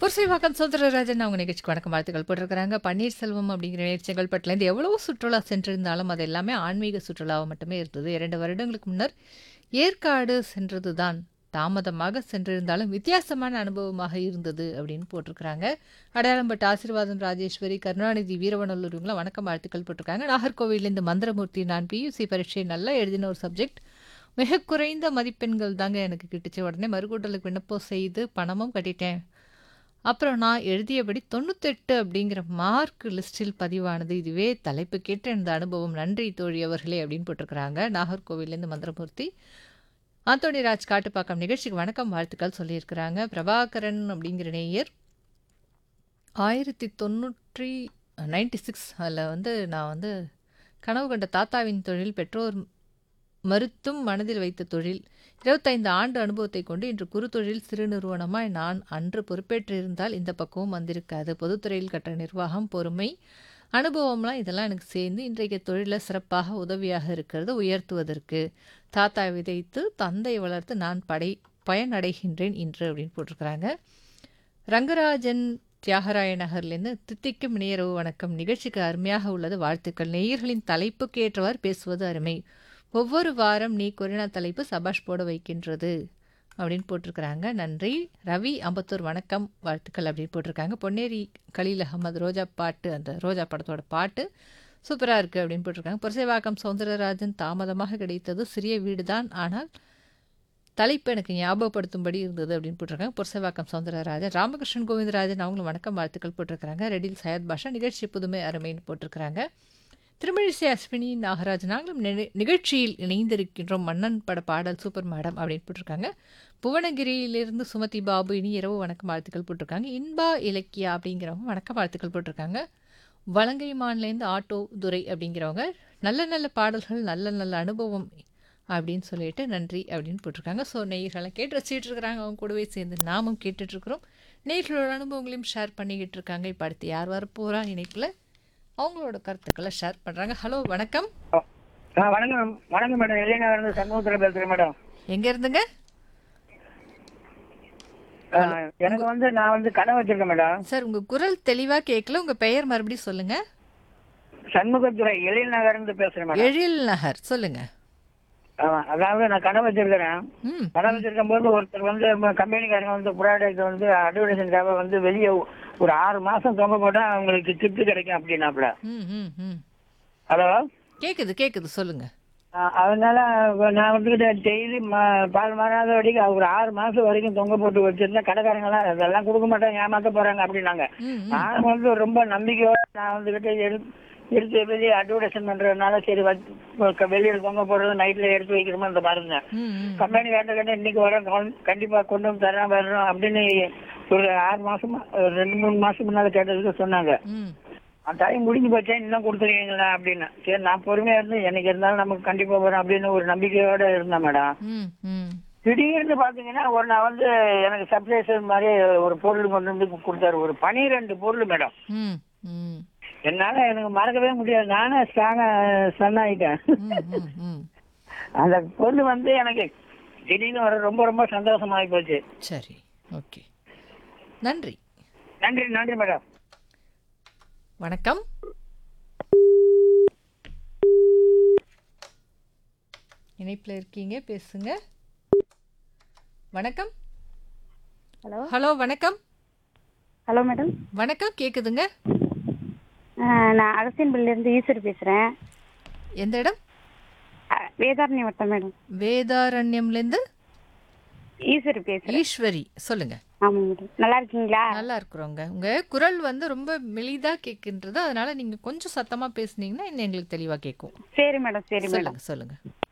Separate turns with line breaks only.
புரசைவாக்கம் சுந்தரராஜன் அவங்க நிகழ்ச்சிக்கு வணக்கம் வாழ்த்துக்கள் போட்டிருக்கிறாங்க. பன்னீர்செல்வம் அப்படிங்கிற நேர் செங்கல்பட்டுலேருந்து எவ்வளவோ சுற்றுலா சென்றிருந்தாலும் அது எல்லாமே ஆன்மீக சுற்றுலாவாக மட்டுமே இருந்தது. 2 வருடங்களுக்கு முன்னர் ஏற்காடு சென்றது தான் தாமதமாக சென்றிருந்தாலும் வித்தியாசமான அனுபவமாக இருந்தது அப்படின்னு போட்டிருக்கிறாங்க. அடையாளம்பட்டு ஆசீர்வாதம் ராஜேஸ்வரி, கருணாநிதி, வீரவநல்லூர் இவங்களாம் வணக்கம் வாழ்த்துக்கள் போட்டிருக்காங்க. நாகர்கோவிலேருந்து மந்திரமூர்த்தி, நான் பியூசி பரீட்சை நல்லா எழுதின ஒரு சப்ஜெக்ட், மிக குறைந்த மதிப்பெண்கள் தாங்க எனக்கு கிட்டுச்சு. உடனே மறுகூட்டலுக்கு விண்ணப்பம் செய்து பணமும் கட்டிட்டேன். அப்புறம் நான் எழுதியபடி 98 அப்படிங்கிற மார்க் லிஸ்டில் பதிவானது. இதுவே தலைப்புக்கேற்ற இந்த அனுபவம். நன்றி தோழி அவர்களே அப்படின்னு போட்டிருக்கிறாங்க. நாகர்கோவிலேருந்து மந்திரமூர்த்தி. ஆந்தோணிராஜ் காட்டுப்பாக்கம் நிகழ்ச்சிக்கு வணக்கம் வாழ்த்துக்கள் சொல்லியிருக்கிறாங்க. பிரபாகரன் அப்படிங்கிற நேயர் 1996 அதில் நான் கனவு கண்ட தாத்தாவின் தொழில் பெற்றோர் மறுத்தும் மனதில் வைத்த தொழில் 25 ஆண்டு அனுபவத்தை கொண்டு இன்று குறுத்தொழில் சிறு நிறுவனமாய் நான் அன்று பொறுப்பேற்றிருந்தால் இந்த பக்கமும் வந்திருக்காது. பொதுத்துறையில் கற்ற நிர்வாகம், பொறுமை, அனுபவம்லாம் இதெல்லாம் எனக்கு சேர்ந்து இன்றைக்கு தொழிலில் சிறப்பாக உதவியாக இருக்கிறது உயர்த்துவதற்கு. தாத்தா விதைத்து தந்தை வளர்த்து நான் பயனடைகின்றேன் இன்று அப்படின்னு போட்டிருக்கிறாங்க. ரங்கராஜன் தியாகராய நகர்லேருந்து தித்திக்கும் இணையரவு வணக்கம். நிகழ்ச்சிக்கு அருமையாக உள்ளது, வாழ்த்துக்கள். நேயர்களின் தலைப்புக்கு ஏற்றவாறு பேசுவது அருமை. ஒவ்வொரு வாரம் நீ கொரினா தலைப்பு சபாஷ் போட வைக்கின்றது அப்படின்னு போட்டிருக்கிறாங்க. நன்றி. ரவி அம்பத்தூர் வணக்கம் வாழ்த்துக்கள் அப்படின்னு போட்டிருக்காங்க. பொன்னேரி கலீல் அகமது ரோஜா பாட்டு, அந்த ரோஜா படத்தோட பாட்டு சூப்பராக இருக்குது அப்படின்னு போட்டிருக்காங்க. புரசைவாக்கம் சௌந்தரராஜன் தாமதமாக கிடைத்தது சிறிய வீடு தான், ஆனால் தலைப்பு எனக்கு ஞாபகப்படுத்தும்படி இருந்தது அப்படின்னு போட்டிருக்காங்க. புரசைவாக்கம் சௌந்தரராஜன். ராமகிருஷ்ணன் கோவிந்தராஜன் அவங்களும் வணக்கம் வாழ்த்துக்கள் போட்டிருக்கிறாங்க. ரெடில் சையத் பாஷா நிகழ்ச்சி புதுமை அருமைன்னு போட்டிருக்கிறாங்க. திருமழிசை அஸ்வினி நாகராஜ் நாங்களும் நிகழ்ச்சியில் இணைந்திருக்கின்றோம். மன்னன் பட பாடல் சூப்பர் மேடம் அப்படின்னு போட்டிருக்காங்க. புவனகிரியிலிருந்து சுமதி பாபு இனி இரவு வணக்கம் வாழ்த்துக்கள் போட்டிருக்காங்க. இன்பா இலக்கியா அப்படிங்கிறவங்க வணக்கம் வாழ்த்துக்கள் போட்டிருக்காங்க. வலங்கைமான்லேருந்து ஆட்டோ துரை அப்படிங்கிறவங்க நல்ல நல்ல பாடல்கள், நல்ல நல்ல அனுபவம் அப்படின்னு சொல்லிட்டு நன்றி அப்படின்னு போட்டிருக்காங்க. ஸோ நேயர்களை கேட்டு ரசிச்சுட்டு இருக்கிறாங்க, அவங்க கூடவே சேர்ந்து நாமும் கேட்டுட்ருக்குறோம். நேயர்களோட அனுபவங்களையும் ஷேர் பண்ணிக்கிட்டு இருக்காங்க. இப்போ அடுத்து யார் வரப்போகிறா இணைப்பில் அவங்களோட கருத்துக்களை ஷேர் பண்ணுறாங்க. ஹலோ வணக்கம்.
வணக்கம் வணக்கம் மேடம். எல்லைநகர் சண்முகத்தில் பேசுகிறேன் மேடம்.
எங்கே இருந்துங்க?
எனக்கு நான் கடை வச்சிருக்கேன் மேடம்.
சார் உங்கள் குரல் தெளிவாக கேட்கல, உங்கள் பெயர் மறுபடியும் சொல்லுங்கள்.
சண்முகத்துறை எழில் நகர்ந்து பேசுகிறேன் மேடம்.
எழில் நகர் சொல்லுங்கள்.
அதாவது நான் கடை வச்சிருக்கிறேன். கடை வச்சிருக்கும் போது ஒருத்தர் கம்பெனிக்காரங்க ப்ராடக்ட் அட்வர்டைஸிங்காக வெளியே ஒரு 6 மாசம் தொங்க போட்டா அவங்களுக்கு கிஃப்ட் கிடைக்கும் அப்படின்னாப்ல. ஹலோ
கேக்குது சொல்லுங்க.
அதனால நான் டெய்லி பால் மாறாத வரைக்கும் ஒரு 6 மாசம் வரைக்கும் தொங்க போட்டு வச்சிருந்தேன். கடைக்காரங்களாம் இதெல்லாம் கொடுக்க மாட்டாங்க, ஏமாத்த போறாங்க அப்படின்னாங்க. நான் ரொம்ப நம்பிக்கையோட நான் எடுத்து வெளியே அட்வர்டைஸ்மெண்ட் பண்றதுனால சரி வெளியில தொங்க போடுறது நைட்ல எடுத்து வைக்கிறோமோ இந்த பாருங்க. கம்பெனி கேட்ட இன்னைக்கு வர கண்டிப்பா கொண்டு வந்து தரேன் வர்றோம் அப்படின்னு ஒரு 6 மாசமா 2-3 மாசம் முன்னால கேட்டதுக்கு சொன்னாங்க. அந்த டைம் முடிஞ்சு போச்சேன், இன்னும் கொடுத்துருக்கீங்களா அப்படின்னு. சரி நான் பொறுமையா இருந்து எனக்கு இருந்தாலும் நமக்கு கண்டிப்பா வரும் அப்படின்னு ஒரு நம்பிக்கையோட இருந்தேன் மேடம். திடீர்னு பாத்தீங்கன்னா நான் எனக்கு சர்ப்ரைஸ் மாதிரி ஒரு பொருள் கொண்டு வந்து கொடுத்தாரு. ஒரு 12 பொருள் மேடம். என்னால எனக்கு மறக்கவே முடியாது. நானே ஸ்டன் ஆயிட்டேன். அந்த பொருள் எனக்கு திடீர்னு ரொம்ப ரொம்ப சந்தோஷமாயி போச்சு.
சரி, ஓகே, நன்றி
நன்றி நன்றி மேடம்.
வணக்கம். இணைப்பில் இருக்கீங்க, பேசுங்க. வணக்கம். ஹலோ வணக்கம்.
Hello madam.
வணக்கம், கேக்குதுங்க.
நான் அகசியன்பள்ளியிலேருந்து ஈஸ்வரி பேசுகிறேன்.
எந்த இடம்?
வேதாரண்யம் வட்டம் மேடம்.
வேதாரண்யம்லேருந்து
ஈஸ்வரி பேசுகிறேன்.
ஈஸ்வரி சொல்லுங்க.
ஆமாம் மேடம். நல்லா இருக்கீங்களா?
நல்லா இருக்கிறோங்க. உங்கள் குரல் ரொம்ப மெலிதாக கேட்கின்றது, அதனால நீங்கள் கொஞ்சம் சத்தமாக பேசுனீங்கன்னா இன்னும் எங்களுக்கு தெளிவாக கேட்கும்.
சரி மேடம், சரி மேடம்.
சொல்லுங்க.